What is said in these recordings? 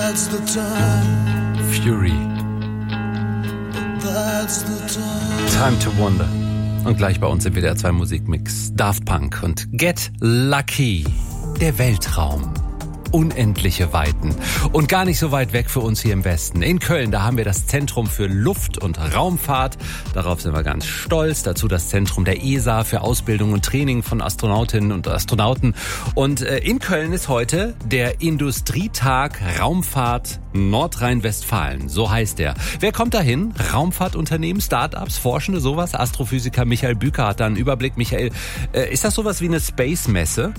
Fury. Time to Wonder. Und gleich bei uns im WDR 2 Musikmix Daft Punk und Get Lucky. Der Weltraum. Unendliche Weiten. Und gar nicht so weit weg für uns hier im Westen. In Köln, da haben wir das Zentrum für Luft- und Raumfahrt. Darauf sind wir ganz stolz. Dazu das Zentrum der ESA für Ausbildung und Training von Astronautinnen und Astronauten. Und in Köln ist heute der Industrietag Raumfahrt Nordrhein-Westfalen. So heißt er. Wer kommt dahin? Raumfahrtunternehmen, Start-ups, Forschende, sowas? Astrophysiker Michael Büker hat da einen Überblick. Michael, ist das sowas wie eine Space-Messe?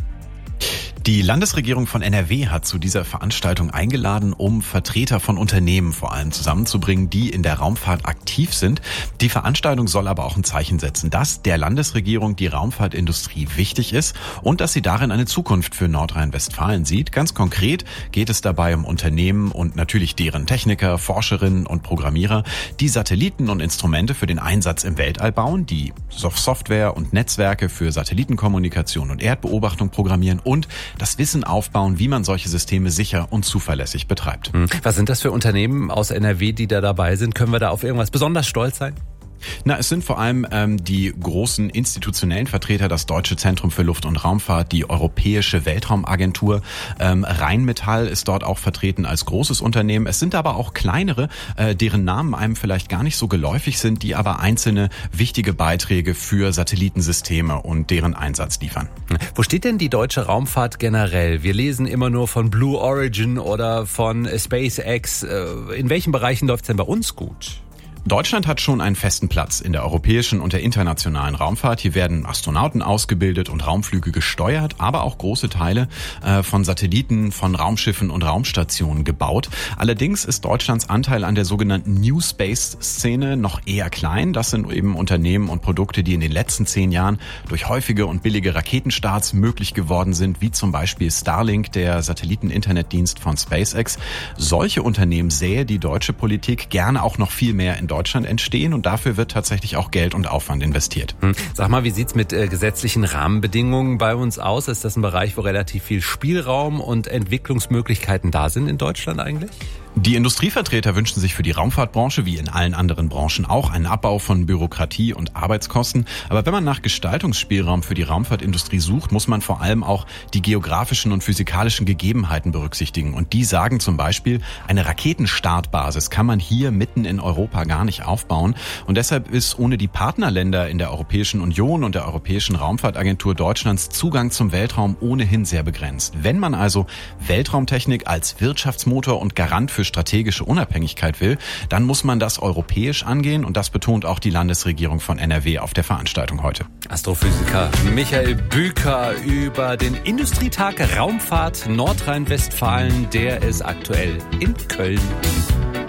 Die Landesregierung von NRW hat zu dieser Veranstaltung eingeladen, um Vertreter von Unternehmen vor allem zusammenzubringen, die in der Raumfahrt aktiv sind. Die Veranstaltung soll aber auch ein Zeichen setzen, dass der Landesregierung die Raumfahrtindustrie wichtig ist und dass sie darin eine Zukunft für Nordrhein-Westfalen sieht. Ganz konkret geht es dabei um Unternehmen und natürlich deren Techniker, Forscherinnen und Programmierer, die Satelliten und Instrumente für den Einsatz im Weltall bauen, die Software und Netzwerke für Satellitenkommunikation und Erdbeobachtung programmieren und das Wissen aufbauen, wie man solche Systeme sicher und zuverlässig betreibt. Was sind das für Unternehmen aus NRW, die da dabei sind? Können wir da auf irgendwas besonders stolz sein? Na, es sind vor allem die großen institutionellen Vertreter, das Deutsche Zentrum für Luft- und Raumfahrt, die Europäische Weltraumagentur. Rheinmetall ist dort auch vertreten als großes Unternehmen. Es sind aber auch kleinere, deren Namen einem vielleicht gar nicht so geläufig sind, die aber einzelne wichtige Beiträge für Satellitensysteme und deren Einsatz liefern. Wo steht denn die deutsche Raumfahrt generell? Wir lesen immer nur von Blue Origin oder von SpaceX. In welchen Bereichen läuft es denn bei uns gut? Deutschland hat schon einen festen Platz in der europäischen und der internationalen Raumfahrt. Hier werden Astronauten ausgebildet und Raumflüge gesteuert, aber auch große Teile von Satelliten, von Raumschiffen und Raumstationen gebaut. Allerdings ist Deutschlands Anteil an der sogenannten New Space-Szene noch eher klein. Das sind eben Unternehmen und Produkte, die in den letzten 10 Jahren durch häufige und billige Raketenstarts möglich geworden sind, wie zum Beispiel Starlink, der Satelliten-Internetdienst von SpaceX. Solche Unternehmen sähe die deutsche Politik gerne auch noch viel mehr in Deutschland entstehen und dafür wird tatsächlich auch Geld und Aufwand investiert. Sag mal, wie sieht's mit gesetzlichen Rahmenbedingungen bei uns aus? Ist das ein Bereich, wo relativ viel Spielraum und Entwicklungsmöglichkeiten da sind in Deutschland eigentlich? Die Industrievertreter wünschen sich für die Raumfahrtbranche, wie in allen anderen Branchen auch, einen Abbau von Bürokratie und Arbeitskosten. Aber wenn man nach Gestaltungsspielraum für die Raumfahrtindustrie sucht, muss man vor allem auch die geografischen und physikalischen Gegebenheiten berücksichtigen. Und die sagen zum Beispiel, eine Raketenstartbasis kann man hier mitten in Europa gar nicht aufbauen. Und deshalb ist ohne die Partnerländer in der Europäischen Union und der Europäischen Raumfahrtagentur Deutschlands Zugang zum Weltraum ohnehin sehr begrenzt. Wenn man also Weltraumtechnik als Wirtschaftsmotor und Garant für strategische Unabhängigkeit will, dann muss man das europäisch angehen und das betont auch die Landesregierung von NRW auf der Veranstaltung heute. Astrophysiker Michael Büker über den Industrietag Raumfahrt Nordrhein-Westfalen, der ist aktuell in Köln.